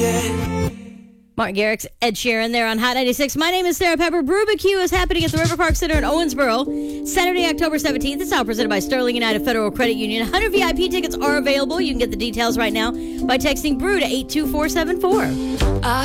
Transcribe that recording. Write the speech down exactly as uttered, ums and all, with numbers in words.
Martin Garrix, Ed Sheeran there on Hot ninety-six. My name is Sarah Pepper. Brewbarbecue is happening at the River Park Center in Owensboro, Saturday, October seventeenth. It's now presented by Sterling United Federal Credit Union. one hundred V I P tickets are available. You can get the details right now by texting Brew to eight two four seven four.